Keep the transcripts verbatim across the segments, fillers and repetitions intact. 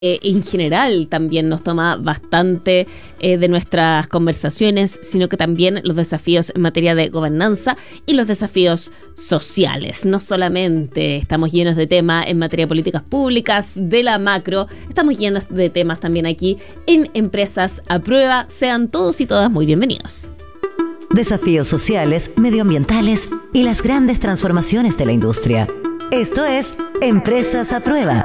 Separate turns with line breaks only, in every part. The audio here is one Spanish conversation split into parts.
Eh, en general también nos toma bastante eh, de nuestras conversaciones, sino que también los desafíos en materia de gobernanza y los desafíos sociales. No solamente estamos llenos de temas en materia de políticas públicas, de la macro, estamos llenos de temas también aquí en Empresas a Prueba. Sean todos y todas muy bienvenidos.
Desafíos sociales, medioambientales y las grandes transformaciones de la industria. Esto es Empresas a Prueba.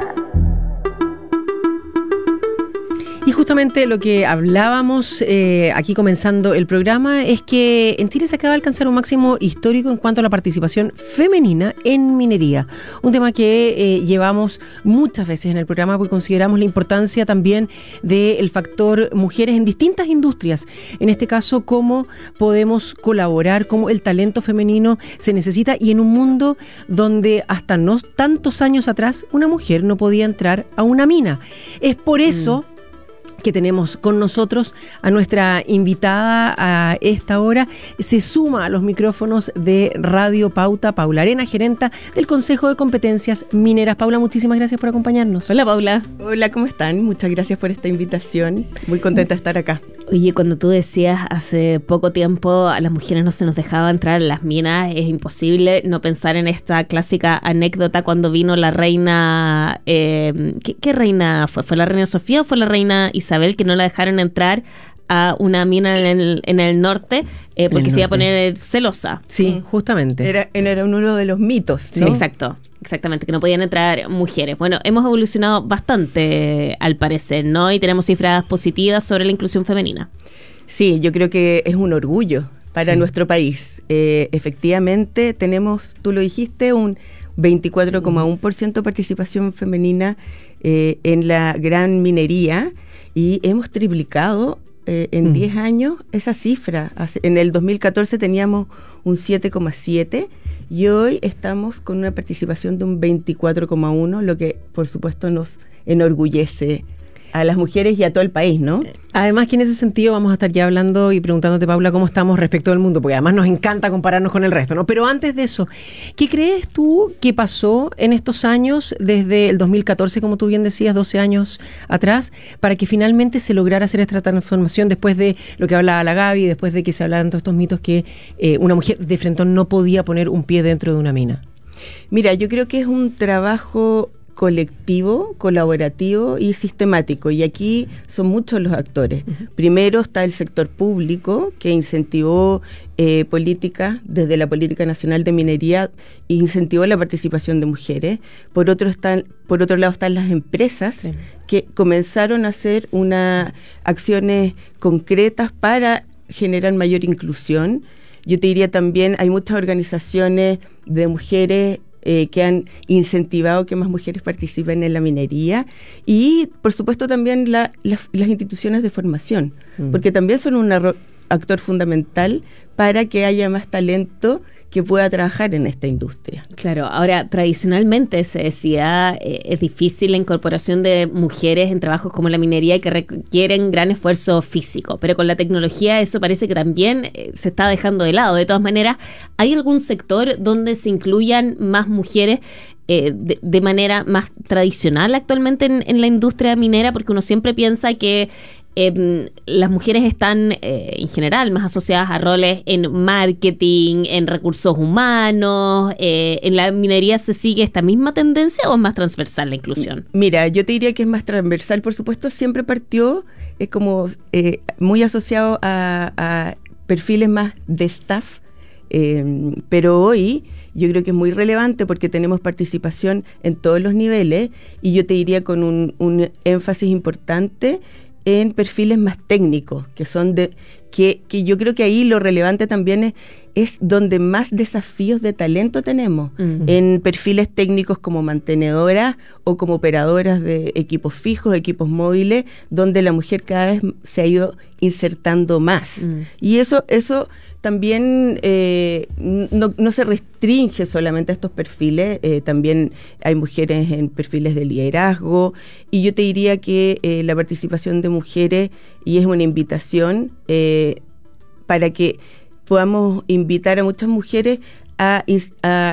Y justamente lo que hablábamos eh, aquí comenzando el programa es que en Chile se acaba de alcanzar un máximo histórico en cuanto a la participación femenina en minería. Un tema que eh, llevamos muchas veces en el programa porque consideramos la importancia también del factor mujeres en distintas industrias. En este caso, cómo podemos colaborar, cómo el talento femenino se necesita y en un mundo donde hasta no tantos años atrás una mujer no podía entrar a una mina. Es por eso... Mm. que tenemos con nosotros a nuestra invitada a esta hora. Se suma a los micrófonos de Radio Pauta, Paula Arena, gerenta del Consejo de Competencias Mineras. Paula, muchísimas gracias por acompañarnos.
Hola, Paula.
Hola, ¿cómo están? Muchas gracias por esta invitación. Muy contenta de estar acá.
Oye, cuando tú decías hace poco tiempo a las mujeres no se nos dejaba entrar en las minas, es imposible no pensar en esta clásica anécdota cuando vino la reina... Eh, ¿qué, ¿Qué reina fue? ¿Fue la reina Sofía o fue la reina Isabel? Que no la dejaron entrar a una mina en el, en el norte eh, porque el se norte. iba a poner celosa.
Sí, justamente.
Era, era uno de los mitos, ¿no?
Sí, exacto. Exactamente, que no podían entrar mujeres. Bueno, hemos evolucionado bastante al parecer, ¿no? Y tenemos cifras positivas sobre la inclusión femenina.
Sí, yo creo que es un orgullo para sí. nuestro país. Eh, efectivamente, tenemos, tú lo dijiste, un veinticuatro coma uno por ciento de participación femenina eh, en la gran minería y hemos triplicado eh, en diez mm. años esa cifra. En el dos mil catorce teníamos un siete coma siete y hoy estamos con una participación de un veinticuatro coma uno, lo que por supuesto nos enorgullece a las mujeres y a todo el país, ¿no?
Además que en ese sentido vamos a estar ya hablando y preguntándote, Paula, cómo estamos respecto del mundo, porque además nos encanta compararnos con el resto, ¿no? Pero antes de eso, ¿qué crees tú que pasó en estos años, desde el dos mil catorce, como tú bien decías, doce años atrás, para que finalmente se lograra hacer esta transformación después de lo que hablaba la Gaby, después de que se hablaran todos estos mitos que eh, una mujer de frentón no podía poner un pie dentro de una mina?
Mira, yo creo que es un trabajo colectivo, colaborativo y sistemático. Y aquí son muchos los actores. Uh-huh. Primero está el sector público, que incentivó eh, políticas, desde la Política Nacional de Minería, incentivó la participación de mujeres. Por otro, están, por otro lado están las empresas, sí. que comenzaron a hacer una, acciones concretas para generar mayor inclusión. Yo te diría también, hay muchas organizaciones de mujeres Eh, que han incentivado que más mujeres participen en la minería y, por supuesto, también la, la, las instituciones de formación, mm. porque también son un ro- actor fundamental para que haya más talento que pueda trabajar en esta industria.
Claro, ahora tradicionalmente se decía eh, es difícil la incorporación de mujeres en trabajos como la minería que requieren gran esfuerzo físico, pero con la tecnología eso parece que también eh, se está dejando de lado. De todas maneras, ¿hay algún sector donde se incluyan más mujeres eh, de, de manera más tradicional actualmente en, en la industria minera? Porque uno siempre piensa que Eh, las mujeres están eh, en general más asociadas a roles en marketing, en recursos humanos. Eh, ¿En la minería se sigue esta misma tendencia o es más transversal la inclusión?
Mira, yo te diría que es más transversal, por supuesto, siempre partió eh, como eh, muy asociado a, a perfiles más de staff, eh, pero hoy yo creo que es muy relevante porque tenemos participación en todos los niveles y yo te diría con un, un énfasis importante en perfiles más técnicos, que son de que, que yo creo que ahí lo relevante también es, es donde más desafíos de talento tenemos, uh-huh. en perfiles técnicos como mantenedoras o como operadoras de equipos fijos, equipos móviles, donde la mujer cada vez se ha ido insertando más. Uh-huh. Y eso, eso también eh, no, no se restringe solamente a estos perfiles, eh, también hay mujeres en perfiles de liderazgo, y yo te diría que eh, la participación de mujeres, y es una invitación eh, para que podamos invitar a muchas mujeres a, a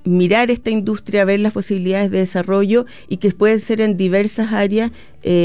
mirar esta industria, ver las posibilidades de desarrollo y que pueden ser en diversas áreas, eh,